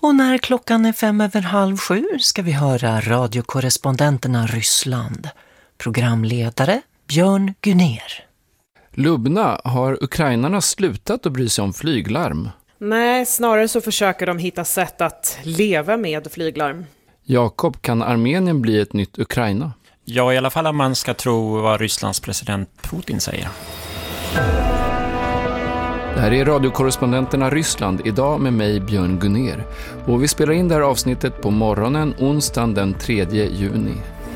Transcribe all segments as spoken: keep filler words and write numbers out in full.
Och när klockan är fem över halv sju ska vi höra radiokorrespondenterna Ryssland. Programledare Björn Gunér. Lubna, har ukrainarna slutat att bry sig om flyglarm? Nej, snarare så försöker de hitta sätt att leva med flyglarm. Jakob, kan Armenien bli ett nytt Ukraina? Ja, i alla fall om man ska tro vad Rysslands president Putin säger. Det här är radiokorrespondenterna Ryssland, idag med mig Björn Gunér. Och vi spelar in det här avsnittet på morgonen onsdagen den tredje juni.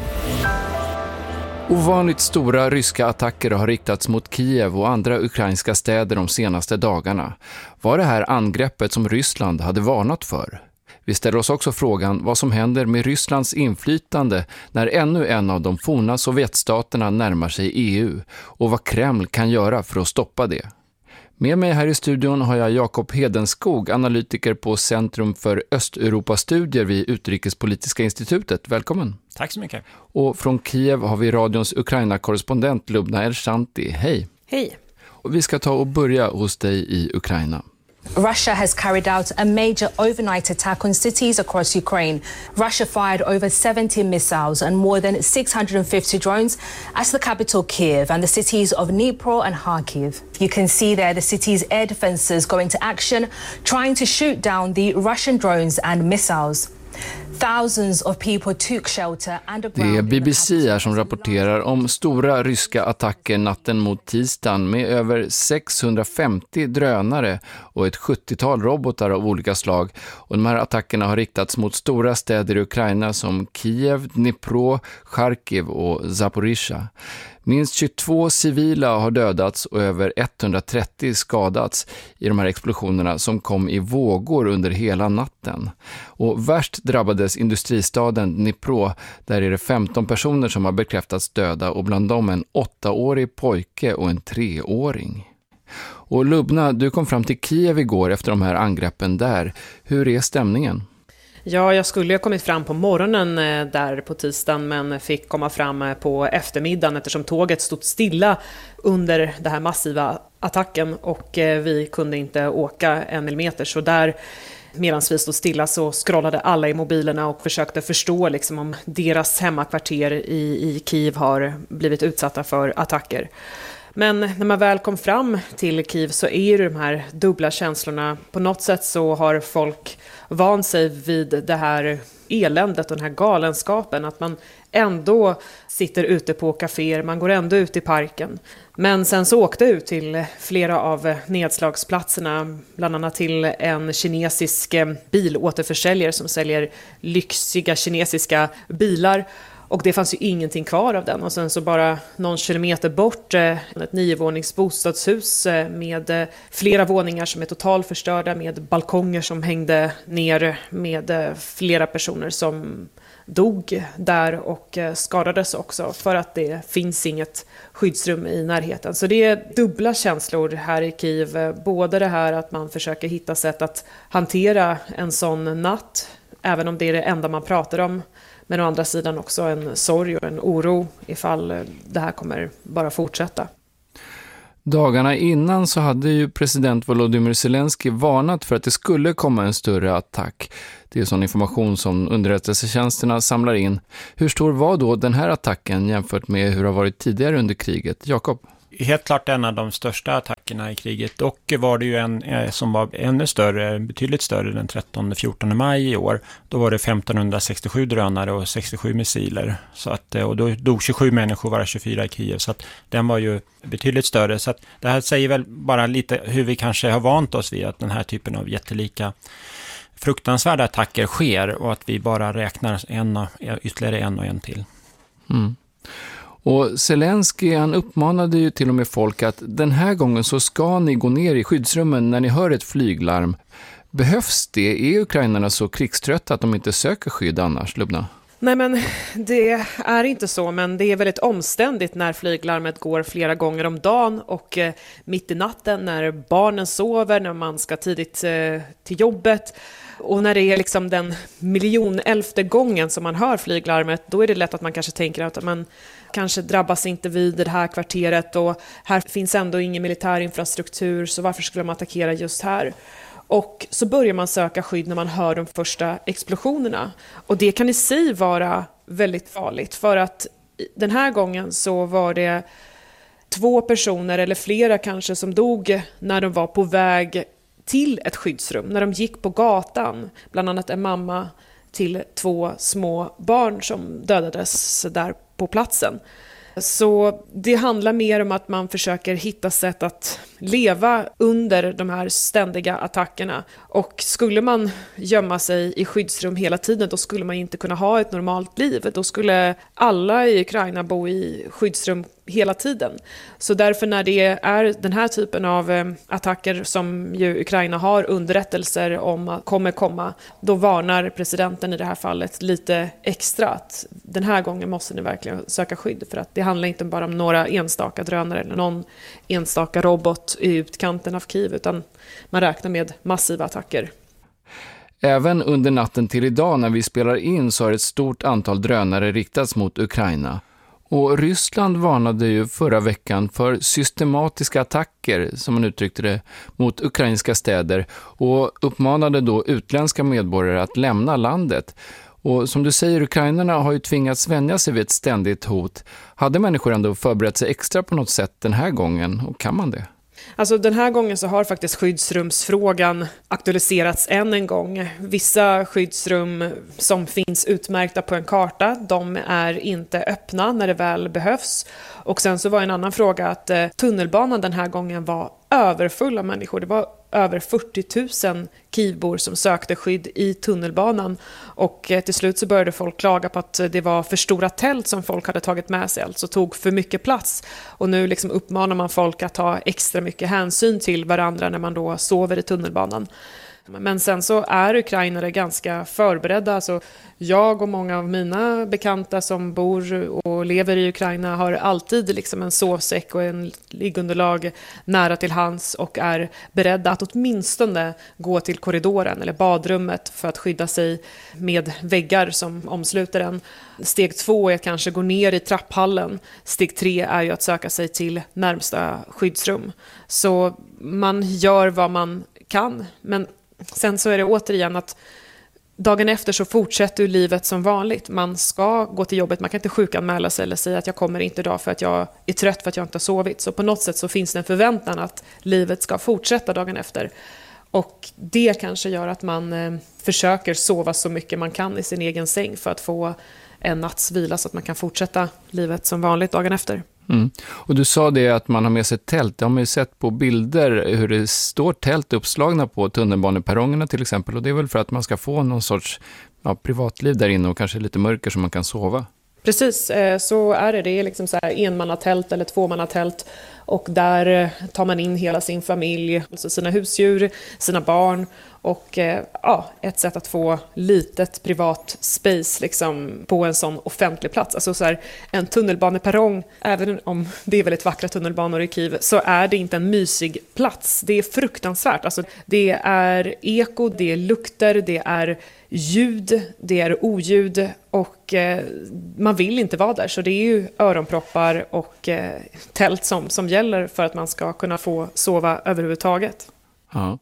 Ovanligt stora ryska attacker har riktats mot Kiev och andra ukrainska städer de senaste dagarna. Var det här angreppet som Ryssland hade varnat för? Vi ställer oss också frågan vad som händer med Rysslands inflytande när ännu en av de forna Sovjetstaterna närmar sig E U och vad Kreml kan göra för att stoppa det. Med mig här i studion har jag Jakob Hedenskog, analytiker på Centrum för Östeuropastudier vid Utrikespolitiska institutet. Välkommen. Tack så mycket. Och från Kiev har vi radions Ukraina-korrespondent Lubna Elshanti. Hej. Hej. Och vi ska ta och börja hos dig i Ukraina. Russia has carried out a major overnight attack on cities across Ukraine. Russia fired over seventy missiles and more than six hundred fifty drones at the capital Kiev and the cities of Dnipro and Kharkiv. You can see there the city's air defenses go into action, trying to shoot down the Russian drones and missiles. Thousands of people took shelter underground. Det är B B C här som rapporterar om stora ryska attacker natten mot tisdagen med över sexhundrafemtio drönare och ett sjuttiotal robotar av olika slag. Och de här attackerna har riktats mot stora städer i Ukraina som Kiev, Dnipro, Kharkiv och Zaporizhzhia. Minst tjugotvå civila har dödats och över etthundratrettio skadats i de här explosionerna som kom i vågor under hela natten. Och värst drabbades industristaden Dnipro, där är det femton personer som har bekräftats döda och bland dem en åttaårig pojke och en treåring. Och Lubna, du kom fram till Kiev igår efter de här angreppen där. Hur är stämningen? Ja, jag skulle ha kommit fram på morgonen där på tisdagen men fick komma fram på eftermiddagen eftersom tåget stod stilla under den här massiva attacken och vi kunde inte åka en millimeter. Så där, medan vi stod stilla, så scrollade alla i mobilerna och försökte förstå liksom om deras hemmakvarter i, i Kiev har blivit utsatta för attacker. Men när man väl kom fram till Kiev så är det de här dubbla känslorna. På något sätt så har folk vant sig vid det här eländet och den här galenskapen. Att man ändå sitter ute på kaféer, man går ändå ut i parken. Men sen så åkte jag ut till flera av nedslagsplatserna, bland annat till en kinesisk bilåterförsäljare som säljer lyxiga kinesiska bilar. Och det fanns ju ingenting kvar av den. Och sen så bara någon kilometer bort ett niovånings bostadshus med flera våningar som är totalförstörda, med balkonger som hängde ner, med flera personer som dog där och skadades också för att det finns inget skyddsrum i närheten. Så det är dubbla känslor här i Kiev. Både det här att man försöker hitta sätt att hantera en sån natt, även om det är det enda man pratar om. Men å andra sidan också en sorg och en oro ifall det här kommer bara fortsätta. Dagarna innan så hade ju president Volodymyr Zelensky varnat för att det skulle komma en större attack. Det är sån information som underrättelsetjänsterna samlar in. Hur stor var då den här attacken jämfört med hur det har varit tidigare under kriget? Jakob? Helt klart en av de största attackerna i kriget. Och var det ju en som var ännu större, betydligt större den trettonde fjortonde maj i år. Då var det femtonhundrasextiosju drönare och sextiosju missiler. Så att, och då dog tjugosju människor, varav tjugofyra i Kiev. Så att den var ju betydligt större. Så att det här säger väl bara lite hur vi kanske har vant oss vid att den här typen av jättelika fruktansvärda attacker sker. Och att vi bara räknar en och, ytterligare en och en till. Mm. Och Zelensky, han uppmanade ju till och med folk att den här gången så ska ni gå ner i skyddsrummen när ni hör ett flyglarm. Behövs det? Är ukrainarna så krigströtta att de inte söker skydd annars, Lubna? Nej, men det är inte så, men det är väldigt omständigt när flyglarmet går flera gånger om dagen och eh, mitt i natten när barnen sover, när man ska tidigt eh, till jobbet. Och när det är liksom den miljonelfte gången som man hör flyglarmet, då är det lätt att man kanske tänker att man kanske drabbas inte vid det här kvarteret och här finns ändå ingen militär infrastruktur, så varför skulle de attackera just här? Och så börjar man söka skydd när man hör de första explosionerna. Och det kan i sig vara väldigt farligt, för att den här gången så var det två personer eller flera kanske som dog när de var på väg till ett skyddsrum, när de gick på gatan. Bland annat en mamma till två små barn som dödades där på platsen. Så det handlar mer om att man försöker hitta sätt att leva under de här ständiga attackerna. Och skulle man gömma sig i skyddsrum hela tiden, då skulle man inte kunna ha ett normalt liv. Då skulle alla i Ukraina bo i skyddsrum hela tiden. Så därför när det är den här typen av attacker som ju Ukraina har underrättelser om att kommer komma, då varnar presidenten i det här fallet lite extra att den här gången måste ni verkligen söka skydd, för att det handlar inte bara om några enstaka drönare eller någon enstaka robot i utkanten av Kiev, utan man räknar med massiva attacker. Även under natten till idag när vi spelar in så har ett stort antal drönare riktats mot Ukraina. Och Ryssland varnade ju förra veckan för systematiska attacker, som man uttryckte det, mot ukrainska städer och uppmanade då utländska medborgare att lämna landet. Och som du säger, ukrainarna har ju tvingats vänja sig vid ett ständigt hot. Hade människor ändå förberett sig extra på något sätt den här gången, och kan man det? Alltså den här gången så har faktiskt skyddsrumsfrågan aktualiserats än en gång. Vissa skyddsrum som finns utmärkta på en karta, de är inte öppna när det väl behövs. Och sen så var en annan fråga att eh, tunnelbanan den här gången var överfull av människor. Det var över fyrtio tusen Kievbor som sökte skydd i tunnelbanan, och eh, till slut så började folk klaga på att det var för stora tält som folk hade tagit med sig, alltså tog för mycket plats. Och nu liksom uppmanar man folk att ta extra mycket hänsyn till varandra när man då sover i tunnelbanan. Men sen så är ukrainare ganska förberedda. Alltså jag och många av mina bekanta som bor och lever i Ukraina har alltid liksom en sovsäck och en liggunderlag nära till hands och är beredda att åtminstone gå till korridoren eller badrummet för att skydda sig med väggar som omsluter en. Steg två är att kanske gå ner i trapphallen. Steg tre är ju att söka sig till närmsta skyddsrum. Så man gör vad man kan, men sen så är det återigen att dagen efter så fortsätter ju livet som vanligt. Man ska gå till jobbet, man kan inte sjukanmäla sig eller säga att jag kommer inte idag för att jag är trött för att jag inte har sovit. Så på något sätt så finns det en förväntan att livet ska fortsätta dagen efter. Och det kanske gör att man eh, försöker sova så mycket man kan i sin egen säng för att få en natts vila så att man kan fortsätta livet som vanligt dagen efter. Mm. Och du sa det att man har med sig tält. Det har man ju sett på bilder hur det står tält uppslagna på tunnelbaneperrongerna till exempel. Och det är väl för att man ska få någon sorts ja, privatliv där inne och kanske lite mörker så man kan sova. Precis, så är det. Det är liksom så här enmannatält eller tvåmannatält, och där tar man in hela sin familj, alltså sina husdjur, sina barn, och ja, ett sätt att få litet privat space liksom på en sån offentlig plats. Alltså så här, en tunnelbaneperrong, även om det är väldigt vackra tunnelbanor i Kiev, så är det inte en mysig plats. Det är fruktansvärt. Alltså, det är eko, det är lukter, det är ljud, det är oljud, och eh, man vill inte vara där. Så det är ju öronproppar och eh, tält som, som gäller för att man ska kunna få sova överhuvudtaget. Ja.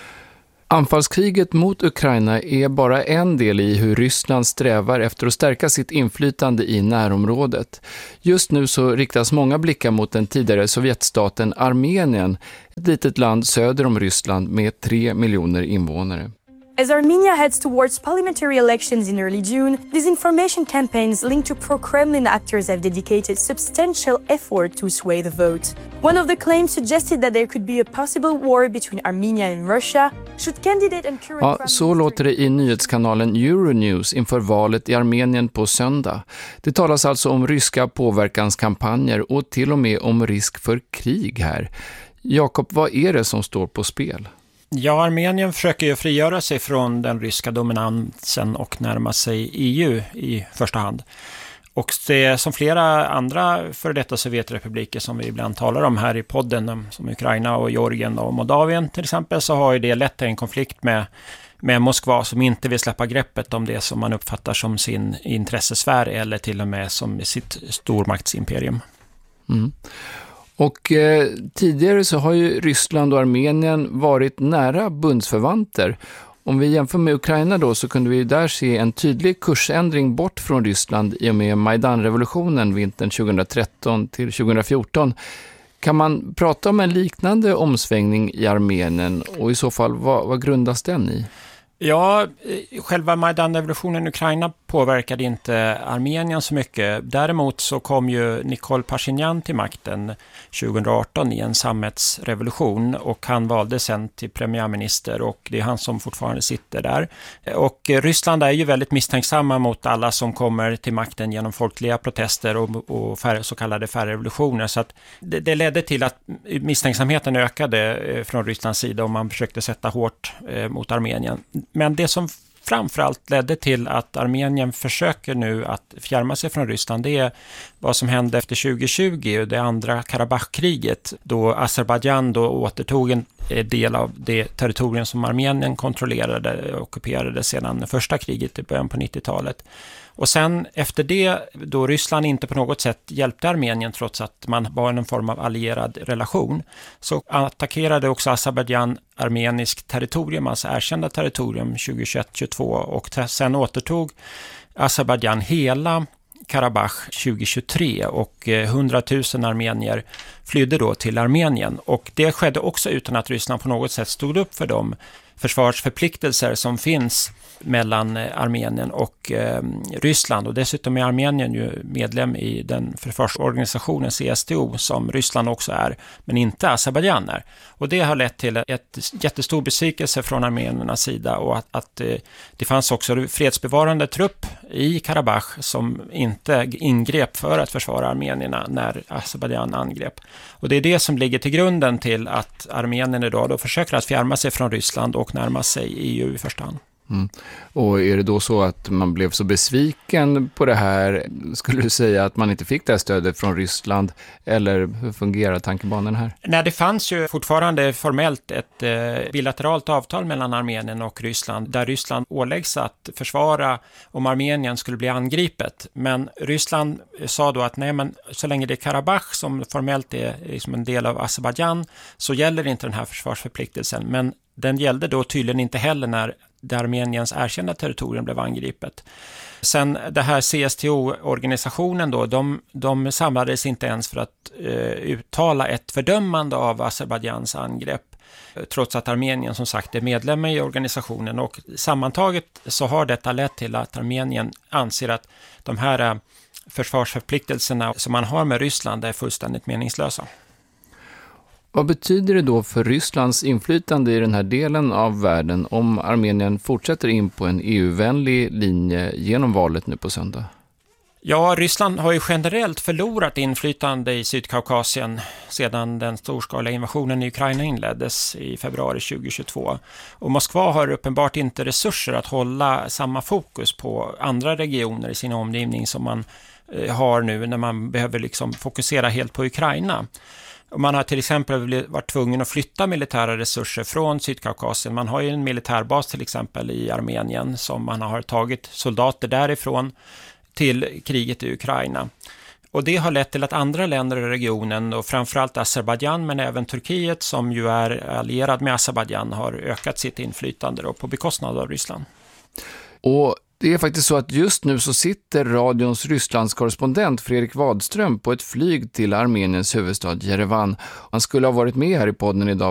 Anfallskriget mot Ukraina är bara en del i hur Ryssland strävar efter att stärka sitt inflytande i närområdet. Just nu så riktas många blickar mot den tidigare Sovjetstaten Armenien, ett litet land söder om Ryssland med tre miljoner invånare. As Armenia heads towards parliamentary elections in early June, disinformation campaigns linked to pro-Kremlin actors have dedicated substantial effort to sway the vote. One of the claims suggested that there could be a possible war between Armenia and Russia should candidate and current Ja, så låter det i nyhetskanalen Euronews inför valet i Armenien på söndag. Det talas alltså om ryska påverkanskampanjer och till och med om risk för krig här. Jakob, vad är det som står på spel? Ja, Armenien försöker ju frigöra sig från den ryska dominansen och närma sig E U i första hand. Och det, som flera andra för detta Sovjetrepubliker som vi ibland talar om här i podden, som Ukraina och Georgien och Moldavien till exempel, så har ju det lett till en konflikt med, med Moskva som inte vill släppa greppet om det som man uppfattar som sin intressesfär eller till och med som sitt stormaktsimperium. Mm. Och eh, tidigare så har ju Ryssland och Armenien varit nära bundsförvanter. Om vi jämför med Ukraina då så kunde vi där se en tydlig kursändring bort från Ryssland i och med Majdan-revolutionen vintern tjugohundratretton till tjugohundrafjorton. Kan man prata om en liknande omsvängning i Armenien och i så fall vad, vad grundas den i? Ja, själva Majdan-revolutionen i Ukraina påverkade inte Armenien så mycket. Däremot så kom ju Nikol Pashinyan till makten tjugohundraarton i en sammetsrevolution och han valdes sen till premiärminister och det är han som fortfarande sitter där. Och Ryssland är ju väldigt misstänksamma mot alla som kommer till makten genom folkliga protester och, och färre, så kallade färrevolutioner. Så att det, det ledde till att misstänksamheten ökade från Rysslands sida och man försökte sätta hårt eh, mot Armenien. Men det som framförallt ledde till att Armenien försöker nu att fjärma sig från Ryssland, det är vad som hände efter tjugohundratjugo, det andra Karabachkriget, då Azerbaijan då återtog en del av det territorium som Armenien kontrollerade och ockuperade sedan första kriget i början på nittiotalet. Och sen efter det, då Ryssland inte på något sätt hjälpte Armenien trots att man var en form av allierad relation, så attackerade också Azerbaijan armenisk territorium, alltså erkända territorium tjugohundratjugoett tjugohundratjugotvå och sen återtog Azerbaijan hela Karabach tjugohundratjugotre och hundratusen armenier flydde då till Armenien och det skedde också utan att Ryssland på något sätt stod upp för de försvarsförpliktelser som finns mellan Armenien och eh, Ryssland och dessutom är Armenien ju medlem i den försvarsorganisationen C S T O som Ryssland också är men inte Azerbaijan är. Och det har lett till ett jättestor besvikelse från armeniernas sida och att, att eh, det fanns också fredsbevarande trupp i Karabach som inte ingrep för att försvara armenierna när Azerbaijan angrep. Och det är det som ligger till grunden till att Armenien idag då försöker att fjärma sig från Ryssland och närma sig E U i första hand. Mm. Och är det då så att man blev så besviken på det här, skulle du säga att man inte fick det här stödet från Ryssland eller hur fungerar tankebanan här? Nej, det fanns ju fortfarande formellt ett eh, bilateralt avtal mellan Armenien och Ryssland där Ryssland åläggs att försvara om Armenien skulle bli angripet. Men Ryssland sa då att nej, men så länge det är Karabach som formellt är liksom en del av Azerbaijan så gäller inte den här försvarsförpliktelsen. Men den gällde då tydligen inte heller när där Armeniens erkända territorium blev angripet. Sen det här C S T O-organisationen då, de, de samlades inte ens för att eh, uttala ett fördömande av Azerbaiджans angrepp, trots att Armenien som sagt är medlem i organisationen och sammantaget så har detta lett till att Armenien anser att de här försvarsförpliktelserna som man har med Ryssland är fullständigt meningslösa. Vad betyder det då för Rysslands inflytande i den här delen av världen om Armenien fortsätter in på en E U-vänlig linje genom valet nu på söndag? Ja, Ryssland har ju generellt förlorat inflytande i Sydkaukasien sedan den storskaliga invasionen i Ukraina inleddes i februari tjugohundratjugotvå. Och Moskva har uppenbart inte resurser att hålla samma fokus på andra regioner i sin omgivning som man har nu när man behöver liksom fokusera helt på Ukraina. Man har till exempel varit tvungen att flytta militära resurser från Sydkaukasien. Man har ju en militärbas till exempel i Armenien som man har tagit soldater därifrån till kriget i Ukraina. Och det har lett till att andra länder i regionen och framförallt Azerbaijan men även Turkiet som ju är allierad med Azerbaijan har ökat sitt inflytande då på bekostnad av Ryssland. Och det är faktiskt så att just nu så sitter radions Rysslands korrespondent Fredrik Wadström på ett flyg till Armeniens huvudstad Jerevan. Han skulle ha varit med här i podden idag